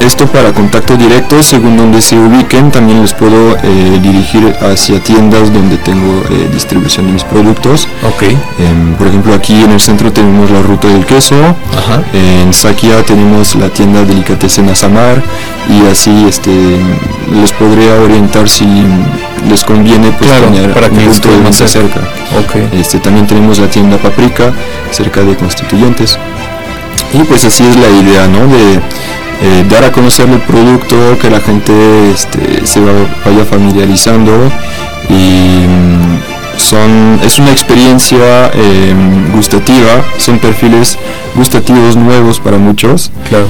esto para contacto directo, según donde se ubiquen, también les puedo dirigir hacia tiendas donde tengo distribución de mis productos. Okay. Por ejemplo, aquí en el centro tenemos la Ruta del Queso. Ajá. En Saquia tenemos la tienda Delicatessen Asamar, y así les podría orientar si les conviene, pues, claro, tener para un que punto de venta cerca. Okay. También tenemos la tienda Paprika cerca de Constituyentes, y pues así es la idea, ¿no? De dar a conocer el producto, que la gente se vaya familiarizando, y es una experiencia gustativa, son perfiles gustativos nuevos para muchos. Claro.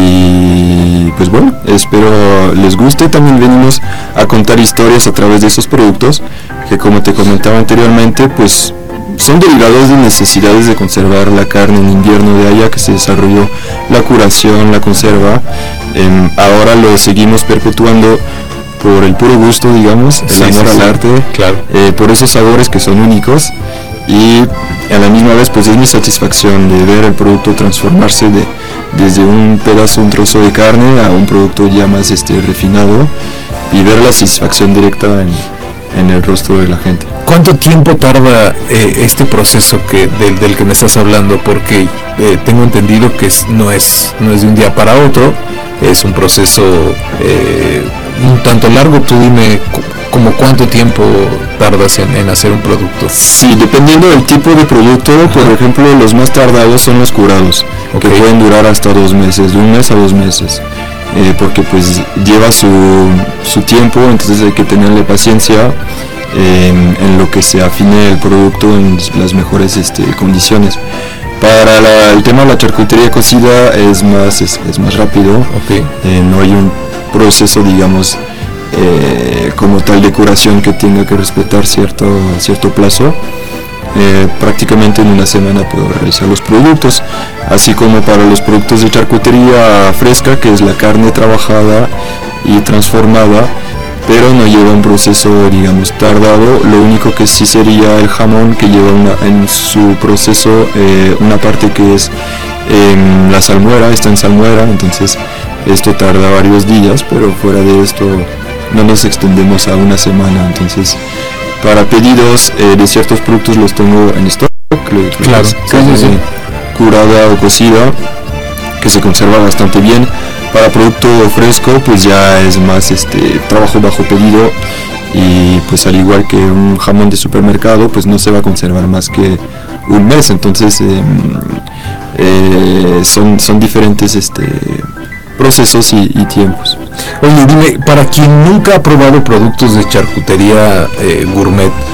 Y pues bueno, espero les guste. También venimos a contar historias a través de esos productos, que, como te comentaba anteriormente, pues son derivados de necesidades de conservar la carne en invierno, de allá que se desarrolló la curación, la conserva. Ahora lo seguimos perpetuando por el puro gusto, digamos, el amor al arte, claro. Por esos sabores que son únicos, y a la misma vez pues es mi satisfacción de ver el producto transformarse desde un trozo de carne a un producto ya más refinado, y ver la satisfacción directa en el rostro de la gente. ¿Cuánto tiempo tarda este proceso del que me estás hablando? Porque tengo entendido que no es de un día para otro, es un proceso un tanto largo. Tú dime como cuánto tiempo tardas en hacer un producto. Sí, dependiendo del tipo de producto. Por ejemplo, los más tardados son los curados, que pueden durar hasta 2 meses, de 1 mes a 2 meses, porque pues lleva su tiempo, entonces hay que tenerle paciencia en lo que se afine el producto en las mejores condiciones. Para el tema de la charcutería cocida es más rápido. No hay un proceso, digamos, como tal de curación que tenga que respetar cierto plazo. Prácticamente en 1 semana puedo realizar los productos, así como para los productos de charcutería fresca, que es la carne trabajada y transformada, pero no lleva un proceso, digamos, tardado. Lo único que sí sería el jamón, que lleva en su proceso una parte que es la salmuera, está en salmuera, entonces esto tarda varios días, pero fuera de esto no nos extendemos a 1 semana. Entonces, para pedidos de ciertos productos los tengo en stock, claro, carne curada o cocida, que se conserva bastante bien. Para producto fresco, pues ya es más trabajo bajo pedido, y pues al igual que un jamón de supermercado, pues no se va a conservar más que 1 mes. Entonces son diferentes procesos y tiempos. Oye, dime, para quien nunca ha probado productos de charcutería gourmet,